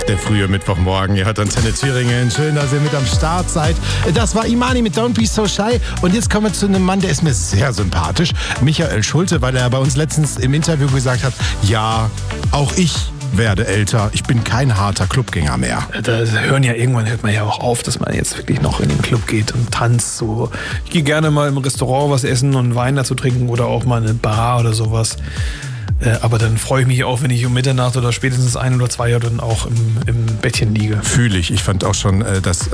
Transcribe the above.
Der frühe Mittwochmorgen. Ihr hört Antenne Thüringen. Schön, dass ihr mit am Start seid. Das war Imani mit Don't Be So Shy. Und jetzt kommen wir zu einem Mann, der ist mir sehr sympathisch. Michael Schulte, weil er bei uns letztens im Interview gesagt hat, ja, auch ich werde älter. Ich bin kein harter Clubgänger mehr. Irgendwann hört man ja auch auf, dass man jetzt wirklich noch in den Club geht und tanzt. So. Ich gehe gerne mal im Restaurant was essen und Wein dazu trinken oder auch mal eine Bar oder sowas. Aber dann freue ich mich auch, wenn ich um Mitternacht oder spätestens 1 oder 2 Uhr dann auch im Bettchen liege. Fühle ich. Ich fand auch schon, dass